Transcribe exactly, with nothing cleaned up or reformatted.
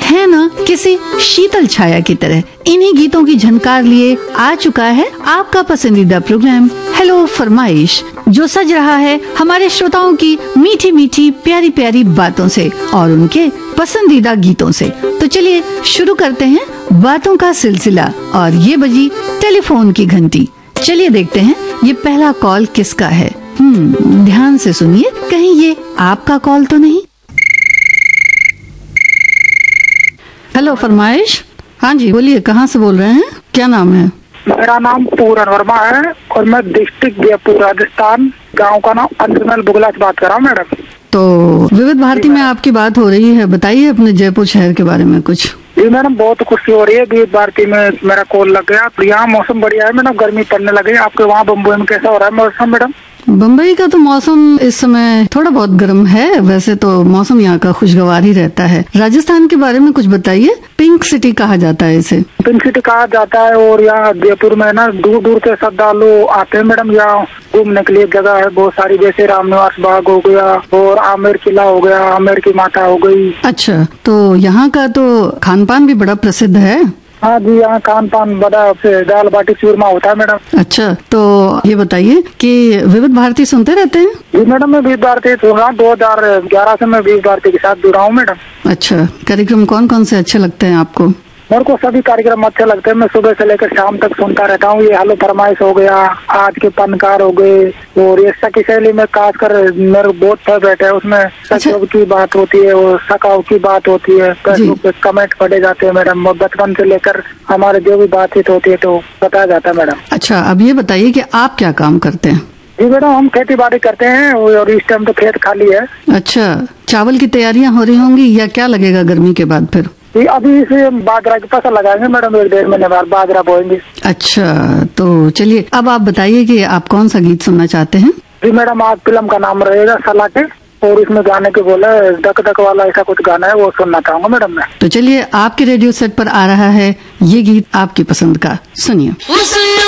है ना किसी शीतल छाया की तरह। इन्हीं गीतों की झनकार लिए आ चुका है आपका पसंदीदा प्रोग्राम हेलो फरमाइश, जो सज रहा है हमारे श्रोताओं की मीठी मीठी प्यारी प्यारी बातों से और उनके पसंदीदा गीतों से। तो चलिए शुरू करते हैं बातों का सिलसिला। और ये बजी टेलीफोन की घंटी। चलिए देखते हैं ये पहला कॉल किसका है। हम्म ध्यान से सुनिए, कहीं ये आपका कॉल तो नहीं। हेलो फरमाइश। हाँ जी बोलिए, कहाँ से बोल रहे हैं, क्या नाम है? मेरा नाम पूरन वर्मा है और मैं डिस्ट्रिक्ट जयपुर राजस्थान, गांव का नाम अंजनल बुगला से बात कर रहा हूँ मैडम। तो विविध भारती में आपकी बात हो रही है, बताइए अपने जयपुर शहर के बारे में कुछ। जी मैडम, बहुत खुशी हो रही है, विविध भारती में मेरा कॉल लग गया। यहाँ मौसम बढ़िया है मैडम, गर्मी पड़ने लगी। आपके वहाँ बम्बई में कैसा हो रहा है मौसम मैडम? बम्बई का तो मौसम इस समय थोड़ा बहुत गर्म है, वैसे तो मौसम यहाँ का खुशगवार ही रहता है। राजस्थान के बारे में कुछ बताइए, पिंक सिटी कहा जाता है इसे। पिंक सिटी कहा जाता है और यहाँ जयपुर में ना दूर दूर से श्रद्धालु आते हैं मैडम। यहाँ घूमने के लिए जगह है बहुत सारी, जैसे रामनिवास बाग हो गया और आमेर किला हो गया, आमेर की माता हो गई। अच्छा, तो यहाँ का तो खान पान भी बड़ा प्रसिद्ध है। हाँ जी, यहाँ खान पान बड़ा से दाल बाटी चूरमा होता है मैडम। अच्छा, तो ये बताइए कि विविध भारती सुनते रहते हैं? जी मैडम, मैं विविध भारती सुन रहा हूँ, दो हजार ग्यारह से मैं विविध भारती के साथ जुड़ा हूँ मैडम। अच्छा, कार्यक्रम कौन कौन से अच्छे लगते हैं आपको? मेरे को सभी कार्यक्रम अच्छे लगते हैं, मैं सुबह से लेकर शाम तक सुनता रहता हूँ। ये हेलो फरमाइश हो गया, आज के पनकार हो गए, और ये सखी शैली में खासकर मेरे बहुत फेवरेट है। उसमें सचिव की बात होती है और सखाव की बात होती है, फेसबुक पे कमेंट पढ़े जाते हैं मैडम। बचपन से लेकर हमारे जो भी बातचीत होती है तो बताया जाता है मैडम। अच्छा, अब ये बताइए कि आप क्या काम करते हैं? जी मैडम, हम खेती बाड़ी करते हैं और इस टाइम तो खेत खाली है। अच्छा, चावल की तैयारियां हो रही होंगी या क्या लगेगा गर्मी के बाद फिर? जी, अभी इसे बाजरा की फसल लगाएंगे मैडम, एक डेढ़ महीने बाद बाजरा बोएंगे। अच्छा, तो चलिए अब आप बताइए कि आप कौन सा गीत सुनना चाहते हैं? जी मैडम, आज फिल्म का नाम रहेगा सलाटे और इसमें गाने के बोला धक धक वाला ऐसा कुछ गाना है, वो सुनना चाहूंगा मैडम मैं। तो चलिए आपके रेडियो सेट पर आ रहा है ये गीत आपकी पसंद का, सुनिए।